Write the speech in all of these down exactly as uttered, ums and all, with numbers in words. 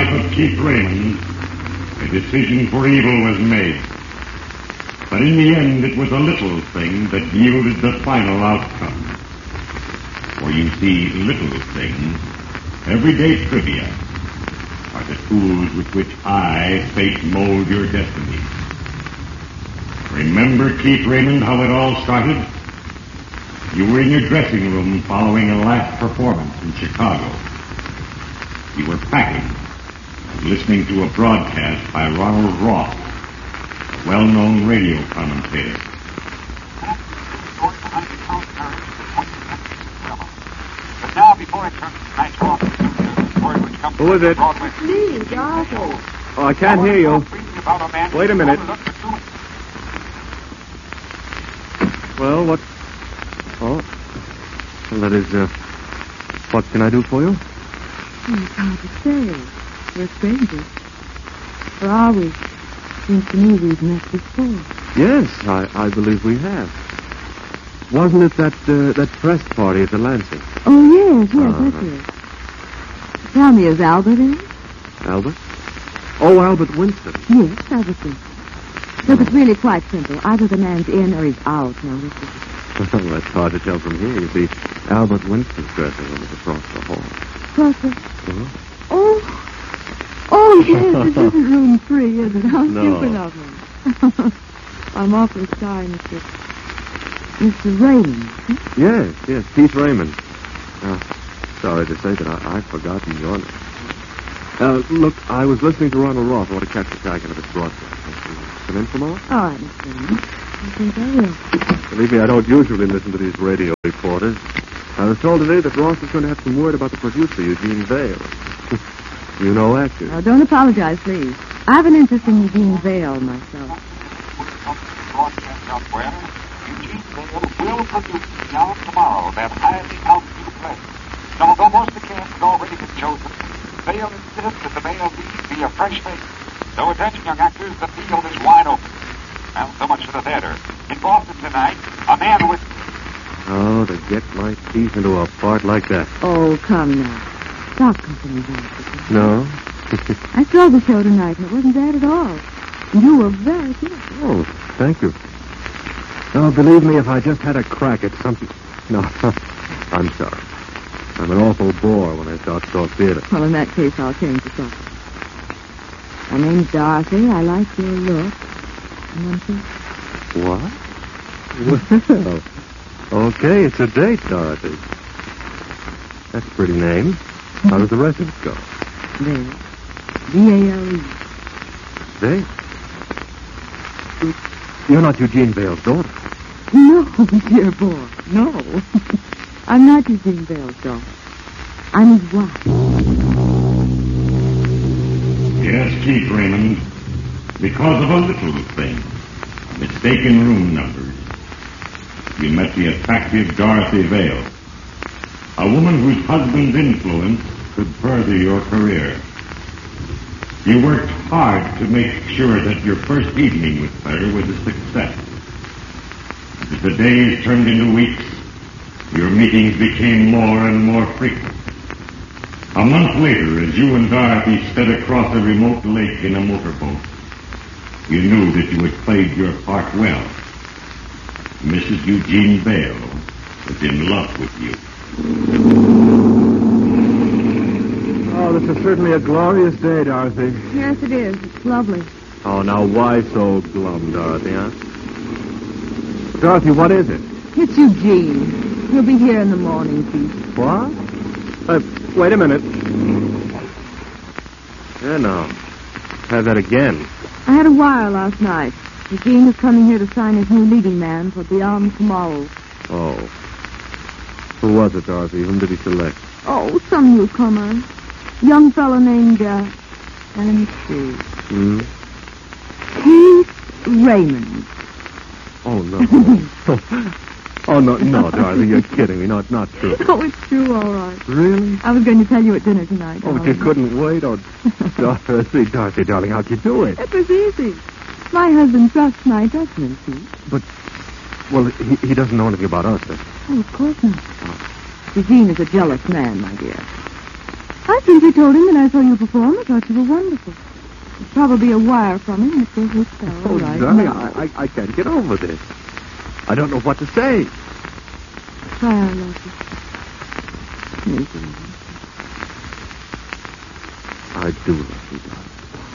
life of Keith Raymond, a decision for evil was made. But in the end, it was a little thing that yielded the final outcome. For you see, little things, everyday trivia, are the tools with which I, fate, mold your destiny. Remember, Keith Raymond, how it all started? You were in your dressing room following a last performance in Chicago. You were packing and listening to a broadcast by Ronald Roth, a well-known radio commentator. But now, before it turns to night off, which comes Who is it? It's me, Dorothy. Oh, I can't hear you. Wait a minute. Well, what? Oh, well, that is, uh, what can I do for you? Hmm, It's hard to say. We're strangers. Or are we? Seems to me we've met before. Yes, I, I believe we have. Wasn't it that, uh, that press party at the Lansing? Oh, yes, yes, Uh-huh. that's it. Tell me, is Albert in? Albert? Oh, Albert Winston. Yes, probably. Look, it's really quite simple. Either the man's in or he's out. Now, this is... Well, that's hard to tell from here. You see, Albert Winston's dressing room is across the hall. Crosser. Uh-huh. Oh, oh, yes, this isn't room three, is it? How No. stupid of me. I'm awfully sorry, Mister Mister Raymond. Huh? Yes, yes, Keith Raymond. Uh, sorry to say that I, I've forgotten your name. Uh, look, I was listening to Ronald Roth. I want to catch the tag of his broadcast. Come in tomorrow? All right, Mister Raymond. I think I will. Believe me, I don't usually listen to these radio reporters. I was told today that Roth is going to have some word about the producer, Eugene Vale. You know actors. Now, don't apologize, please. I have an interest in Eugene Vale myself. Elsewhere, Eugene Vale will produce now tomorrow that highly altitude play. And although most of the cast has already been chosen, Vale insists that the male lead be a fresh face. So attention, young actors, the field is wide open. Well, so much for the theater. In Boston tonight, a man with... Oh, to get my teeth into a part like that. Oh, come now. Stop company that. No? I saw the show tonight, and it wasn't bad at all. You were very good. Oh, thank you. Oh, believe me, if I just had a crack at something... No, I'm sorry. I'm an awful bore when I start to talk theater. Well, in that case, I'll change the subject. My name's Dorothy. I like your look. And one thing. What? Well, okay, it's a date, Dorothy. That's a pretty name. How does the rest of it go? There. V A L E. Vale? You're not Eugene Vale's daughter. No, dear boy. No. I'm not Eugene Vale's daughter. I'm his wife. Yes, Keith Raymond, because of a little thing, a mistake in room numbers, you met the attractive Dorothy Vale, a woman whose husband's influence could further your career. You worked hard to make sure that your first evening with her was a success. As the days turned into weeks, your meetings became more and more frequent. A month later, as you and Dorothy sped across a remote lake in a motorboat, you knew that you had played your part well. Missus Eugene Vale was in love with you. Oh, this is certainly a glorious day, Dorothy. Yes, it is. It's lovely. Oh, now why so glum, Dorothy, huh? Dorothy, what is it? It's Eugene. He'll be here in the morning, Keith. What? Uh, wait a minute. Yeah, no. Have that again. I had a wire last night. Eugene is coming here to sign his new leading man for Beyond Tomorrow. Oh. Who was it, Dorothy? Whom did he select? Oh, some newcomer. Young fellow named, uh, now let me see. Hmm? Keith Raymond. Oh, no. Oh, no, no, Dorothy, you're kidding me. No, it's not true. Oh, it's true, all right. Really? I was going to tell you at dinner tonight. Oh, but you darling. couldn't wait. Oh, Dorothy, Dorothy, darling, how'd you do it? It was easy. My husband trusts my judgment, Keith. But, well, he, he doesn't know anything about us. Then. Oh, of course not. Eugene is a jealous man, my dear. I simply told him that I saw you perform. I thought you were wonderful. It's probably a wire from him. It goes with spell. Oh, right darling, now. I, I, I can't get over this. I don't know what to say. Try I love you. Yes, I do love you, darling.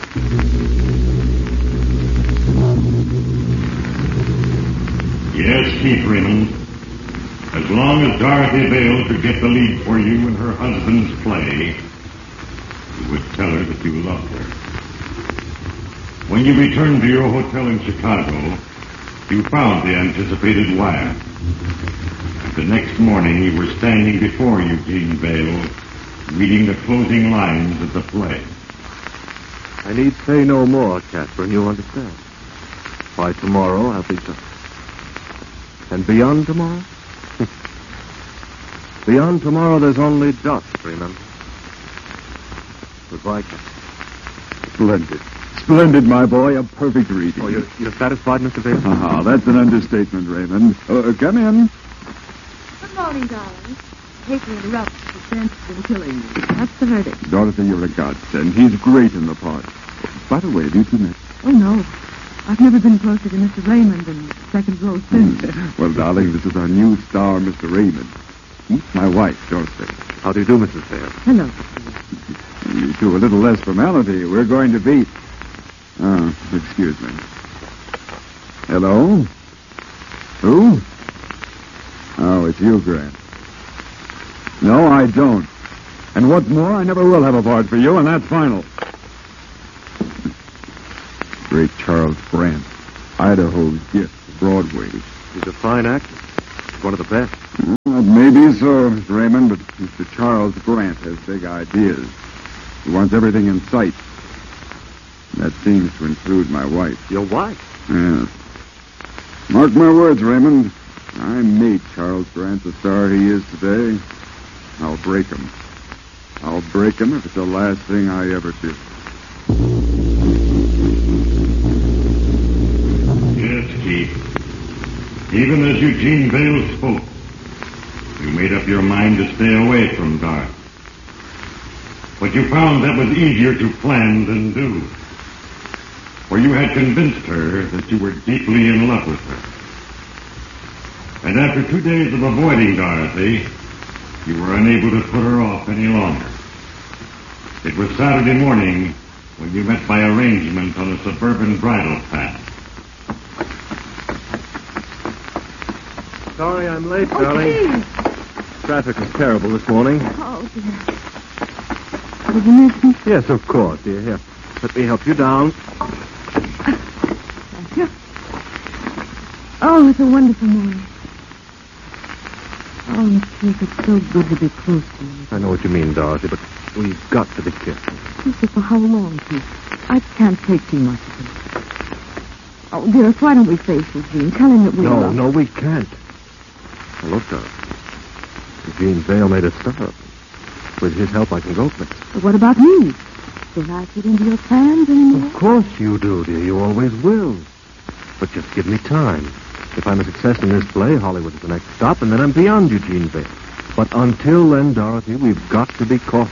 Yes, Keith Raymond. As long as Dorothy Vale could get the lead for you in her husband's play, you would tell her that you loved her. When you returned to your hotel in Chicago, you found the anticipated wire. And the next morning, you were standing before Eugene Vale, reading the closing lines of the play. I need say no more, Catherine, you understand. By tomorrow, I'll be done. And beyond tomorrow? Beyond tomorrow, there's only dust, remember? Goodbye, Captain. Splendid. Splendid, my boy. A perfect reading. Oh, you're, you're satisfied, Mister Vale? Ah, that's an understatement, Raymond. Uh, come in. Good morning, darling. Hate to interrupt, but Brent's been killing me. That's the verdict. Dorothy, you're a godsend. He's great in the part. By the way, have you two met? Oh, no. I've never been closer to Mister Raymond than second row since. Well, darling, this is our new star, Mister Raymond. Meet my wife, Dorothy. How do you do, Missus Vale? Hello. You two, a little less formality. We're going to be... Oh, excuse me. Hello? Who? Oh, it's you, Grant. No, I don't. And what's more, I never will have a part for you, and that's final. Great Charles Grant, Idaho's gift to Broadway. He's a fine actor. He's one of the best. Well, maybe so, Mister Raymond, but Mister Charles Grant has big ideas. He wants everything in sight. That seems to include my wife. Your wife? Yes. Mark my words, Raymond. I made Charles Grant the star he is today. I'll break him. I'll break him if it's the last thing I ever do. Yes, Keith. Even as Eugene Vale spoke, you made up your mind to stay away from Dorothy. But you found that was easier to plan than do. For you had convinced her that you were deeply in love with her. And after two days of avoiding Dorothy, you were unable to put her off any longer. It was Saturday morning when you met by arrangement on a suburban bridle path. Sorry I'm late, Oh, darling. please. Traffic was terrible this morning. Oh, dear. Did you miss me? Yes, of course, dear. Here, let me help you down. Thank you. Oh, it's a wonderful morning. Oh, Miss Keith, it's so good to be close to you. I know what you mean, Dorothy, but we've got to be careful. Keith, for how long, Keith? I can't take too much of it. Oh, dearest, why don't we face Eugene? Tell him that we No, love no, we can't. Now, look, Dorothy. Eugene Vale made a star of me. With his help, I can go for it. But what about me? Will I fit into your plans anymore? Of course you do, dear. You always will. But just give me time. If I'm a success in this play, Hollywood is the next stop, and then I'm beyond Eugene Vale. But until then, Dorothy, we've got to be cautious.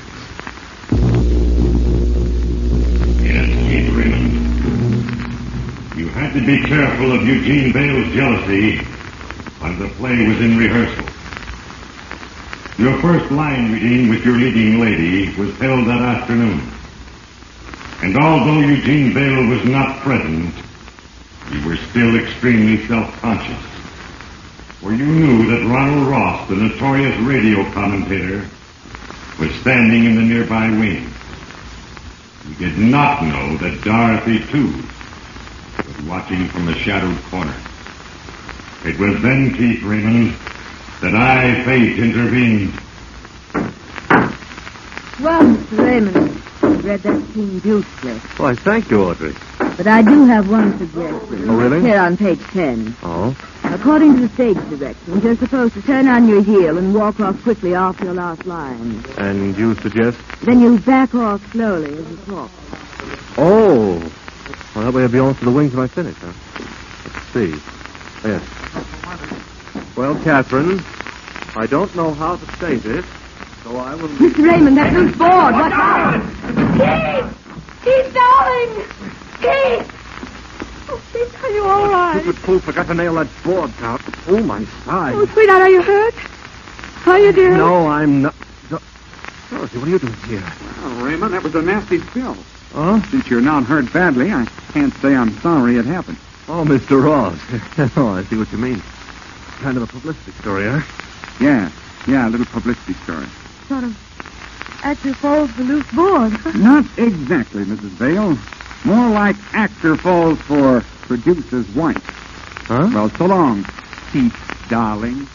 Yes, Keith Raymond. You had to be careful of Eugene Vale's jealousy while the play was in rehearsal. Your first line reading with your leading lady was held that afternoon. And although Eugene Vale was not present, you were still extremely self-conscious. For you knew that Ronald Ross, the notorious radio commentator, was standing in the nearby wings. You did not know that Dorothy, too, was watching from a shadowed corner. It was then, Keith Raymond, that I, Fate, intervened. Well, Mister Raymond, I've read that scene beautifully. Why, thank you, Audrey. But I do have one suggestion. Oh, really? Here on page ten. Oh? According to the stage directions, you're supposed to turn on your heel and walk off quickly after your last line. And you suggest? Then you back off slowly as you talk. Oh. Well, that way I'll be on to the wings when I finish, huh? Let's see. Yes. Well, Catherine, I don't know how to say this, So I will... Mister Raymond, that loose board. Watch out. Keith! Keith, darling! Keith! Oh, Keith, are you all right? Stupid fool forgot to nail that board out. Oh, my side. Oh, sweetheart, are you hurt? Are you, dear? No, I'm not... Do- Dorothy, what are you doing here? Well, Raymond, that was a nasty spill. Huh? Since you're not hurt badly, I can't say I'm sorry it happened. Oh, Mister Ross. Oh, I see what you mean. Kind of a publicity story, huh? Yeah, yeah, a little publicity story. Sort of actor falls the loose board. Not exactly, Missus Vale. More like actor falls for producer's wife. Huh? Well, so long, Keith, darling.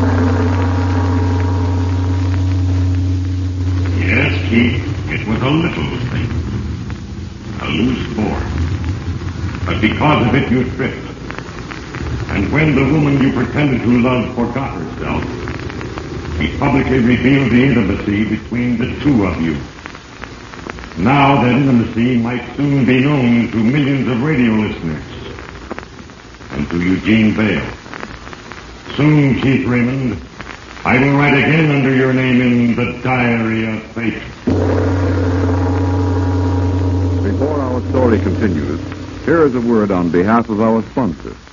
Yes, Keith, it was a little thing. A loose board. But because of it, you tripped. And when the woman you pretended to love forgot herself, he publicly revealed the intimacy between the two of you. Now that intimacy might soon be known to millions of radio listeners. And to Eugene Vale. Soon, Keith Raymond, I will write again under your name in the Diary of Fate. Before our story continues, here is a word on behalf of our sponsor.